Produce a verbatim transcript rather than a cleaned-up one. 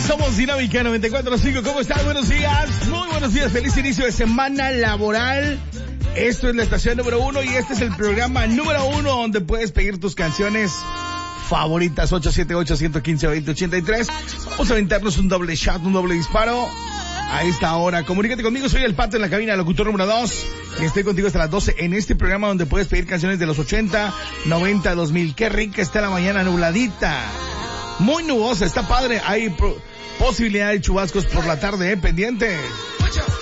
Somos Dinámica noventa y cuatro punto cinco. ¿Cómo estás? Buenos días. Muy buenos días. Feliz inicio de semana laboral. Esto es la estación número uno y este es el programa número uno donde puedes pedir tus canciones favoritas. ocho siete ocho, uno uno cinco, dos cero ocho tres. Vamos a aventarnos un doble shot, un doble disparo a esta hora. Comunícate conmigo, soy el Pato en la cabina, locutor número dos. Y estoy contigo hasta las doce en este programa donde puedes pedir canciones de los ochenta, noventa, dos mil. Qué rica está la mañana, nubladita. Muy nubosa, está padre. Hay pro- posibilidad de chubascos por la tarde, ¿eh? Pendiente.